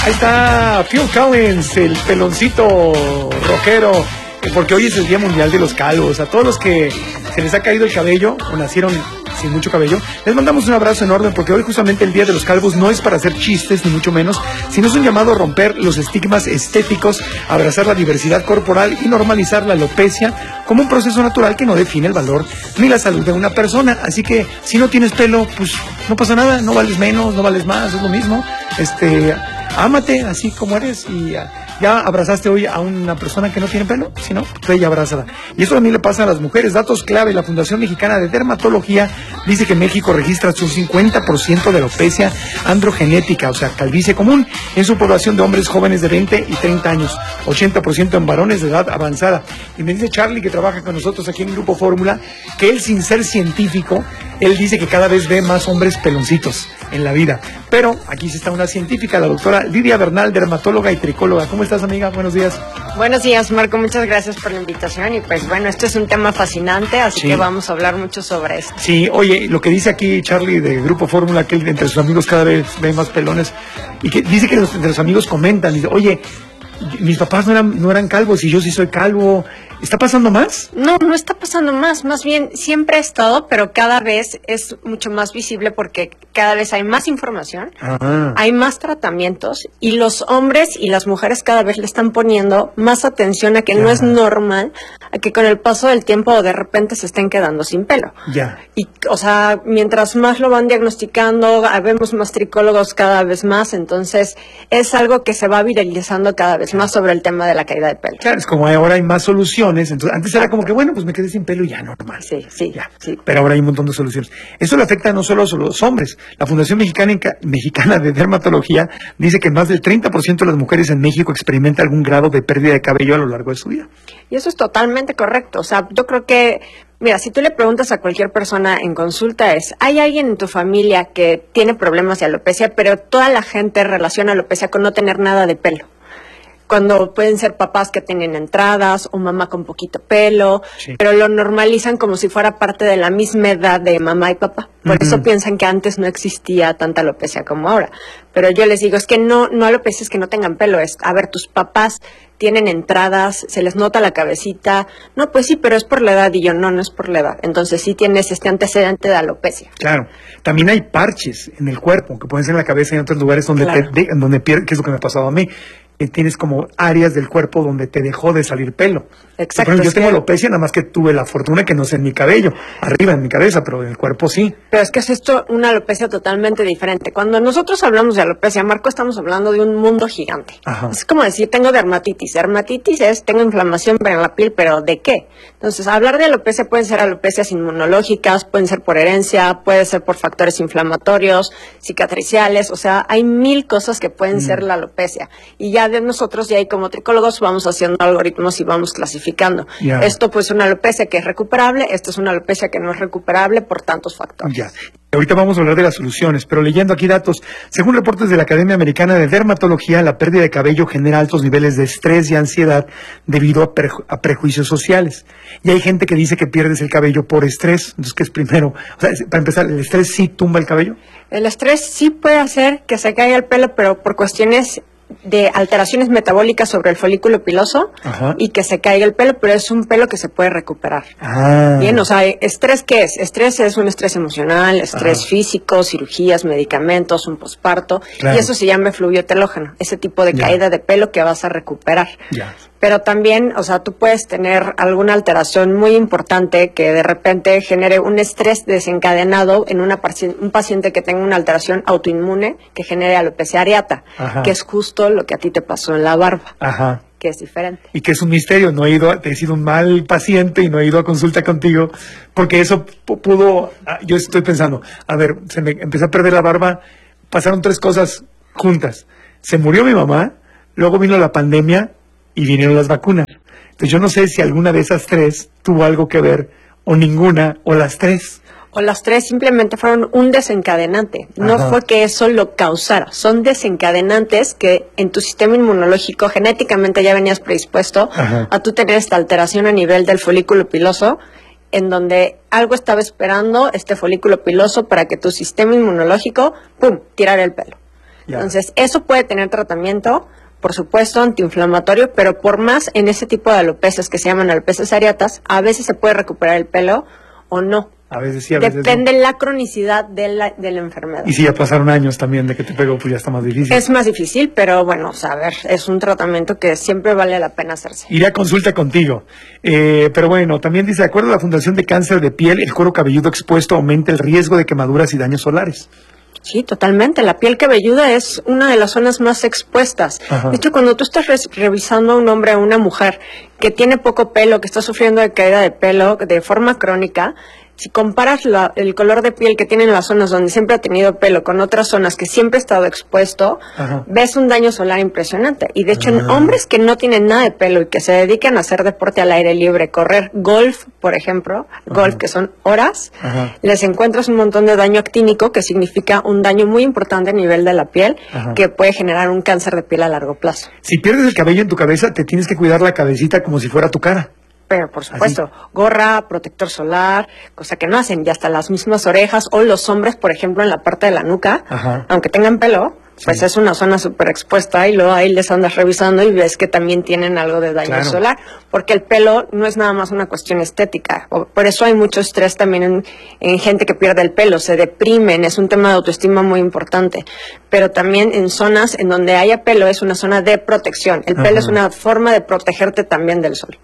Ahí está Phil Collins, el peloncito rockero, porque hoy es el Día Mundial de los Calvos. A todos los que se les ha caído el cabello o nacieron sin mucho cabello, les mandamos un abrazo enorme, porque hoy justamente el Día de los Calvos no es para hacer chistes, ni mucho menos, sino es un llamado a romper los estigmas estéticos, abrazar la diversidad corporal y normalizar la alopecia como un proceso natural que no define el valor ni la salud de una persona. Así que si no tienes pelo, pues no pasa nada, no vales menos, no vales más, es lo mismo. Ámate así como eres y ya abrazaste hoy a una persona que no tiene pelo, si no, pues ella abrázala. Y eso también le pasa a las mujeres. Datos clave: la Fundación Mexicana de Dermatología dice que México registra su 50% de alopecia androgenética, o sea, calvicie común, en su población de hombres jóvenes de 20 y 30 años, 80% en varones de edad avanzada. Y me dice Charlie, que trabaja con nosotros aquí en Grupo Fórmula, que él, sin ser científico, él dice que cada vez ve más hombres peloncitos en la vida. Pero aquí sí está una científica, la doctora Lidia Bernal, dermatóloga y tricóloga. ¿Cómo estás, amiga? Buenos días. Buenos días, Marco. Muchas gracias por la invitación. Y pues bueno, este es un tema fascinante, así que vamos a hablar mucho sobre esto. Sí, oye, lo que dice aquí Charlie de Grupo Fórmula, que él entre sus amigos cada vez ve más pelones, y que dice que entre los amigos comentan, dice, oye, mis papás no eran calvos y yo sí soy calvo. ¿Está pasando más? No, no está pasando más bien siempre ha estado, pero cada vez es mucho más visible porque cada vez hay más información, hay más tratamientos y los hombres y las mujeres cada vez le están poniendo más atención a que no es normal, a que con el paso del tiempo de repente se estén quedando sin pelo. Y, o sea, mientras más lo van diagnosticando, vemos más tricólogos cada vez más, entonces es algo que se va viralizando cada vez más sobre el tema de la caída de pelo. Claro, es como ahora hay más soluciones. Entonces, antes era como que, bueno, pues me quedé sin pelo y ya, normal. Sí. Pero ahora hay un montón de soluciones. Eso le afecta no solo a los hombres. La Fundación Mexicana de Dermatología dice que más del 30% de las mujeres en México experimenta algún grado de pérdida de cabello a lo largo de su vida. Y eso es totalmente correcto. O sea, yo creo que, mira, si tú le preguntas a cualquier persona en consulta ¿hay alguien en tu familia que tiene problemas de alopecia? Pero toda la gente relaciona alopecia con no tener nada de pelo. Cuando pueden ser papás que tienen entradas o mamá con poquito pelo, pero lo normalizan como si fuera parte de la misma edad de mamá y papá. Por eso piensan que antes no existía tanta alopecia como ahora. Pero yo les digo, es que no alopecia es que no tengan pelo, es, a ver, tus papás tienen entradas, se les nota la cabecita. No, pues sí, pero es por la edad. Y yo, no es por la edad. Entonces sí tienes este antecedente de alopecia. Claro. También hay parches en el cuerpo, que pueden ser en la cabeza y en otros lugares donde donde pierdes, que es lo que me ha pasado a mí. Tienes como áreas del cuerpo donde te dejó de salir pelo. Exacto. Yo tengo alopecia, nada más que tuve la fortuna que no sé en mi cabello, arriba en mi cabeza, pero en el cuerpo sí. Pero es que es esto una alopecia totalmente diferente. Cuando nosotros hablamos de alopecia, Marco, estamos hablando de un mundo gigante. Es como decir, tengo dermatitis. Dermatitis es, tengo inflamación en la piel, pero ¿de qué? Entonces, hablar de alopecia pueden ser alopecias inmunológicas, pueden ser por herencia, puede ser por factores inflamatorios, cicatriciales, o sea, hay 1000 cosas que pueden ser la alopecia. Y ya de nosotros, ya ahí como tricólogos, vamos haciendo algoritmos y vamos clasificando. Esto pues es una alopecia que es recuperable, esto es una alopecia que no es recuperable por tantos factores. Ahorita vamos a hablar de las soluciones, pero leyendo aquí datos, según reportes de la Academia Americana de Dermatología, la pérdida de cabello genera altos niveles de estrés y ansiedad debido a prejuicios sociales. Y hay gente que dice que pierdes el cabello por estrés. Entonces, ¿qué es primero? O sea, para empezar, ¿el estrés sí tumba el cabello? El estrés sí puede hacer que se caiga el pelo, pero por cuestiones de alteraciones metabólicas sobre el folículo piloso y que se caiga el pelo, pero es un pelo que se puede recuperar. Bien, o sea, ¿estrés qué es? Estrés es un estrés emocional, estrés físico, cirugías, medicamentos, un posparto, y eso se llama efluvio telógeno, ese tipo de caída de pelo que vas a recuperar. Pero también, o sea, tú puedes tener alguna alteración muy importante que de repente genere un estrés desencadenado en un paciente que tenga una alteración autoinmune que genere alopecia areata, que es justo lo que a ti te pasó en la barba. Que es diferente. Y que es un misterio, he sido un mal paciente y no he ido a consulta contigo, porque eso pudo, yo estoy pensando, a ver, se me empezó a perder la barba, pasaron 3 cosas juntas. Se murió mi mamá, luego vino la pandemia y vinieron las vacunas. Entonces yo no sé si alguna de esas 3 tuvo algo que ver, o ninguna, o las 3. O las 3 simplemente fueron un desencadenante. No fue que eso lo causara. Son desencadenantes que en tu sistema inmunológico genéticamente ya venías predispuesto a tú tener esta alteración a nivel del folículo piloso, en donde algo estaba esperando este folículo piloso para que tu sistema inmunológico, ¡pum!, tirara el pelo. Entonces, eso puede tener tratamiento, por supuesto, antiinflamatorio, pero por más en ese tipo de alopecias que se llaman alopecias areatas, a veces se puede recuperar el pelo o no. A veces sí, a veces depende la cronicidad de la enfermedad. Y si ya pasaron años también de que te pegó, pues ya está más difícil. Es más difícil, pero bueno, a ver, es un tratamiento que siempre vale la pena hacerse. Iré a consulta contigo. Pero bueno, también dice, de acuerdo a la Fundación de Cáncer de Piel, el cuero cabelludo expuesto aumenta el riesgo de quemaduras y daños solares. Sí, totalmente. La piel cabelluda es una de las zonas más expuestas. Ajá. De hecho, cuando tú estás revisando a un hombre o a una mujer que tiene poco pelo, que está sufriendo de caída de pelo de forma crónica, si comparas el color de piel que tienen las zonas donde siempre ha tenido pelo con otras zonas que siempre ha estado expuesto, ves un daño solar impresionante. Y de hecho, en hombres que no tienen nada de pelo y que se dedican a hacer deporte al aire libre, correr golf, por ejemplo, golf que son horas, les encuentras un montón de daño actínico, que significa un daño muy importante a nivel de la piel, que puede generar un cáncer de piel a largo plazo. Si pierdes el cabello en tu cabeza, te tienes que cuidar la cabecita como si fuera tu cara. Pero por supuesto, así, gorra, protector solar, cosa que no hacen, y hasta las mismas orejas, o los hombres, por ejemplo, en la parte de la nuca, aunque tengan pelo, pues es una zona súper expuesta, y luego ahí les andas revisando y ves que también tienen algo de daño solar, porque el pelo no es nada más una cuestión estética, por eso hay mucho estrés también en gente que pierde el pelo, se deprimen, es un tema de autoestima muy importante, pero también en zonas en donde haya pelo es una zona de protección, el pelo es una forma de protegerte también del sol.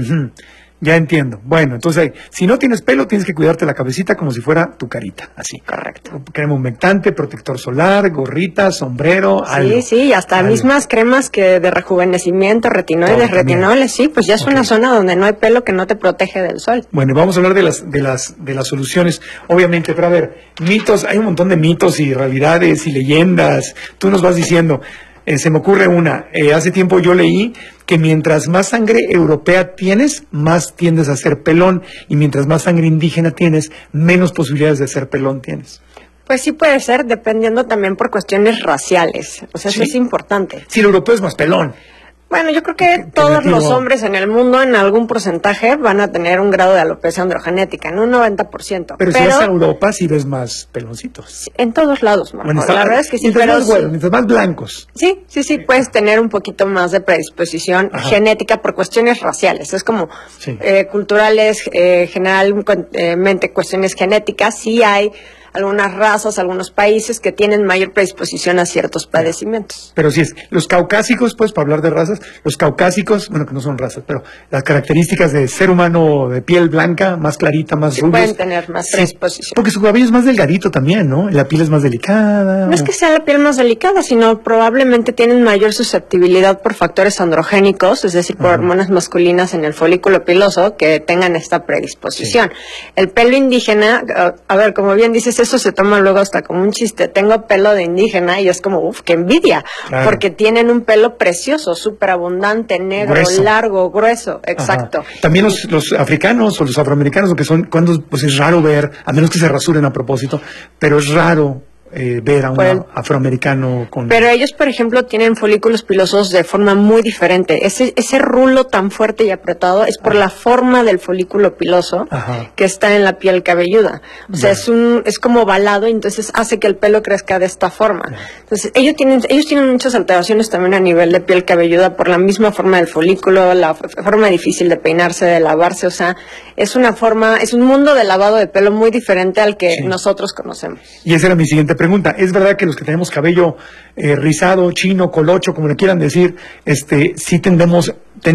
Ya entiendo. Bueno, entonces, si no tienes pelo, tienes que cuidarte la cabecita como si fuera tu carita, así. Correcto. Crema humectante, protector solar, gorrita, sombrero, algo. Sí, hasta mismas cremas que de rejuvenecimiento, retinoides, sí, pues ya es una zona donde no hay pelo que no te protege del sol. Bueno, vamos a hablar de las soluciones, obviamente, pero a ver, mitos, hay un montón de mitos y realidades y leyendas. Tú nos vas diciendo. Se me ocurre una, hace tiempo yo leí que mientras más sangre europea tienes, más tiendes a ser pelón, y mientras más sangre indígena tienes, menos posibilidades de ser pelón tienes. Pues sí puede ser, dependiendo también por cuestiones raciales, o sea, eso es importante. Sí, el europeo es más pelón. Bueno, yo creo que todos los hombres en el mundo en algún porcentaje van a tener un grado de alopecia androgenética, en un 90%. Pero si vas a Europa sí ves más peloncitos. En todos lados, Marco. Bueno, la verdad es que sí, pero mientras más blancos. Sí, puedes tener un poquito más de predisposición genética por cuestiones raciales. Es como culturales, generalmente cuestiones genéticas. Sí hay algunas razas, algunos países que tienen mayor predisposición a ciertos padecimientos. Pero sí es, los caucásicos, pues, para hablar de razas, los caucásicos, bueno, que no son razas, pero las características de ser humano de piel blanca, más clarita, más rubios. Pueden tener más predisposición. Porque su cabello es más delgadito también, ¿no? La piel es más delicada. No es que sea la piel más delicada, sino probablemente tienen mayor susceptibilidad por factores androgénicos, es decir, por hormonas masculinas en el folículo piloso, que tengan esta predisposición. El pelo indígena, a ver, como bien dices, eso se toma luego hasta como un chiste. Tengo pelo de indígena y es como, uff, qué envidia. Porque tienen un pelo precioso, súper abundante, negro, largo, grueso. Exacto. También los africanos o los afroamericanos, lo que son, cuando pues es raro ver, a menos que se rasuren a propósito, pero es raro ver a un afroamericano con... Pero ellos, por ejemplo, tienen folículos pilosos de forma muy diferente. Ese rulo tan fuerte y apretado es por la forma del folículo piloso que está en la piel cabelluda. O sea, es como ovalado y entonces hace que el pelo crezca de esta forma. Entonces, ellos tienen muchas alteraciones también a nivel de piel cabelluda por la misma forma del folículo, la forma difícil de peinarse, de lavarse. O sea, es un mundo de lavado de pelo muy diferente al que nosotros conocemos. Y esa era mi siguiente pregunta. ¿Es verdad que los que tenemos cabello rizado, chino, colocho, como le quieran decir, sí tenemos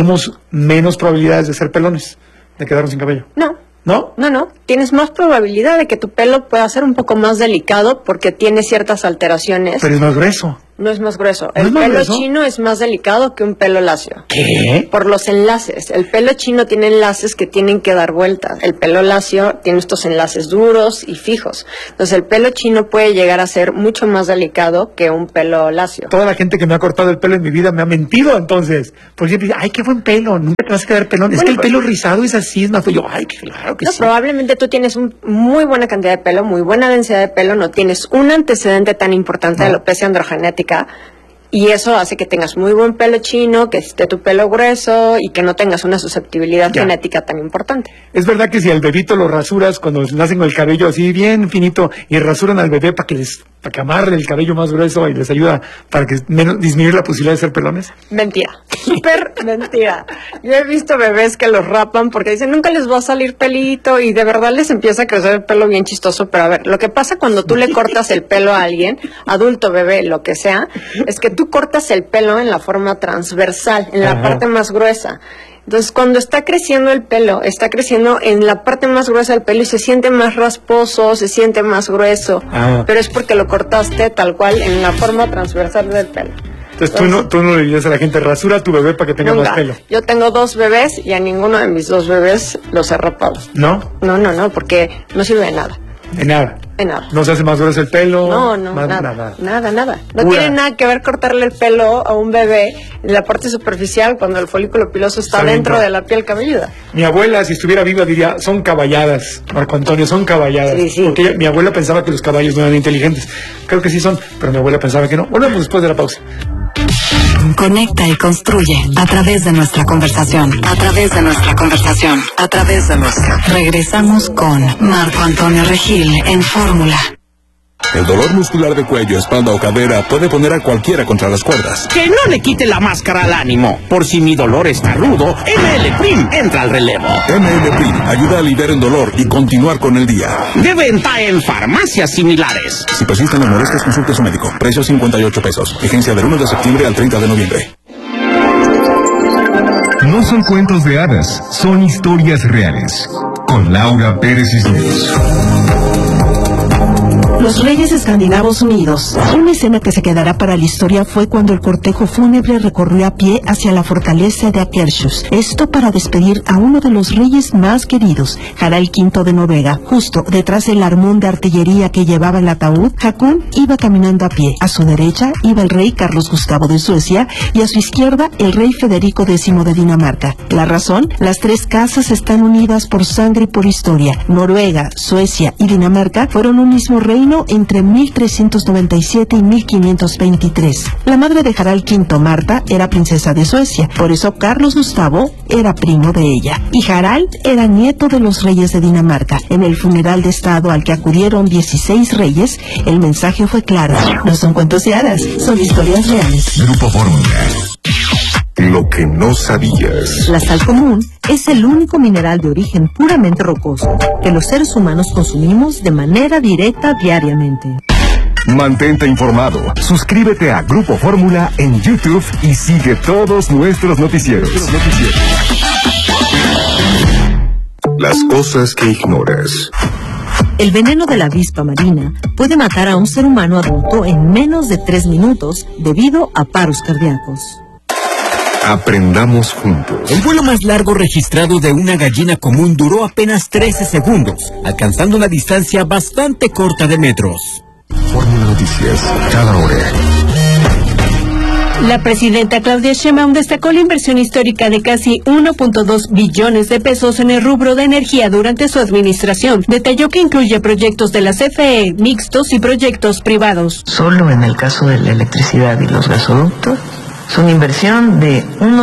menos probabilidades de ser pelones, de quedarnos sin cabello? No. ¿No? No. Tienes más probabilidad de que tu pelo pueda ser un poco más delicado porque tiene ciertas alteraciones. Pero es más grueso. No es más grueso. El pelo chino es más delicado que un pelo lacio. ¿Qué? Por los enlaces. El pelo chino tiene enlaces que tienen que dar vueltas. El pelo lacio tiene estos enlaces duros y fijos. Entonces el pelo chino puede llegar a ser mucho más delicado que un pelo lacio. Toda la gente que me ha cortado el pelo en mi vida me ha mentido entonces. Porque siempre dice, ay, qué buen pelo, nunca te vas a quedar pelón. Es que el pelo rizado es así, es más feo. Ay, claro que sí. Probablemente tú tienes muy buena cantidad de pelo, muy buena densidad de pelo, no tienes un antecedente tan importante de alopecia androgenética. Y eso hace que tengas muy buen pelo chino, que esté tu pelo grueso y que no tengas una susceptibilidad genética tan importante. Es verdad que si al bebito lo rasuras cuando nacen con el cabello así bien finito y rasuran al bebé para para que amarre el cabello más grueso y les ayuda para que disminuir la posibilidad de ser pelones? Mentira, súper mentira. Yo he visto bebés que los rapan porque dicen nunca les va a salir pelito y de verdad les empieza a crecer el pelo bien chistoso. Pero a ver, lo que pasa cuando tú le cortas el pelo a alguien, adulto, bebé, lo que sea, es que tú cortas el pelo en la forma transversal, en la parte más gruesa. Entonces, cuando está creciendo el pelo, está creciendo en la parte más gruesa del pelo y se siente más rasposo, se siente más grueso. Pero es porque lo cortaste tal cual en la forma transversal del pelo. Entonces tú no le dirías a la gente, rasura a tu bebé para que tenga más pelo. Yo tengo 2 bebés y a ninguno de mis 2 bebés los he rapado. ¿No? No, porque no sirve de nada. De nada. De nada. ¿No se hace más grueso el pelo? No, nada. No tiene nada que ver cortarle el pelo a un bebé en la parte superficial cuando el folículo piloso está dentro de la piel cabelluda. Mi abuela, si estuviera viva, diría, son caballadas, Marco Antonio, son caballadas. Sí. Porque mi abuela pensaba que los caballos no eran inteligentes. Creo que sí son, pero mi abuela pensaba que no. Volvemos después de la pausa. Conecta y construye a través de nuestra conversación. Regresamos con Marco Antonio Regil en Fórmula. El dolor muscular de cuello, espalda o cadera puede poner a cualquiera contra las cuerdas. Que no le quite la máscara al ánimo. Por si mi dolor está rudo, ML Prim entra al relevo. ML Prim ayuda a aliviar el dolor y continuar con el día. De venta en farmacias similares. Si persisten las molestias, consulte a su médico. Precio 58 pesos. Vigencia del 1 de septiembre al 30 de noviembre. No son cuentos de hadas, son historias reales. Con Laura Pérez Cisneros. Los Reyes Escandinavos Unidos. Una escena que se quedará para la historia fue cuando el cortejo fúnebre recorrió a pie hacia la fortaleza de Akershus. Esto para despedir a uno de los reyes más queridos, Harald V de Noruega. Justo detrás del armón de artillería que llevaba el ataúd, Hakon iba caminando a pie. A su derecha iba el rey Carlos Gustavo de Suecia y a su izquierda el rey Federico X de Dinamarca. La razón, las 3 casas están unidas por sangre y por historia. Noruega, Suecia y Dinamarca fueron un mismo reino entre 1397 y 1523. La madre de Harald V, Marta, era princesa de Suecia, por eso Carlos Gustavo era primo de ella. Y Harald era nieto de los reyes de Dinamarca. En el funeral de estado al que acudieron 16 reyes, el mensaje fue claro. No son cuentos de hadas, son historias reales. Grupo Fórmula. Lo que no sabías. La sal común es el único mineral de origen puramente rocoso que los seres humanos consumimos de manera directa diariamente. Mantente informado. Suscríbete a Grupo Fórmula en YouTube y sigue todos nuestros noticieros. Las cosas que ignoras. El veneno de la avispa marina puede matar a un ser humano adulto en menos de 3 minutos debido a paros cardíacos. Aprendamos juntos. El vuelo más largo registrado de una gallina común duró apenas 13 segundos, alcanzando una distancia bastante corta de metros. Fórmula Noticias, cada hora. La presidenta Claudia Sheinbaum destacó la inversión histórica de casi 1.2 billones de pesos en el rubro de energía durante su administración. Detalló que incluye proyectos de la CFE mixtos y proyectos privados. Solo en el caso de la electricidad y los gasoductos, es una inversión de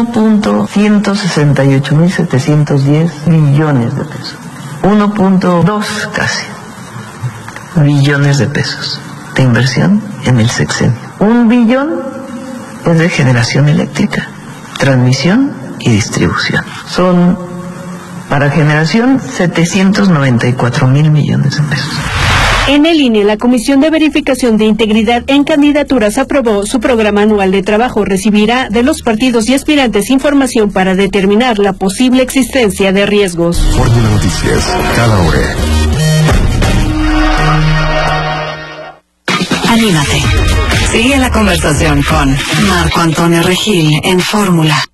1.168.710 billones de pesos. 1.2 casi billones de pesos de inversión en el sexenio. 1 billón es de generación eléctrica, transmisión y distribución. Son, para generación, 794.000 millones de pesos. En el INE, la Comisión de Verificación de Integridad en Candidaturas aprobó su programa anual de trabajo. Recibirá de los partidos y aspirantes información para determinar la posible existencia de riesgos. Fórmula Noticias, cada hora. Anímate. Sigue la conversación con Marco Antonio Regil en Fórmula.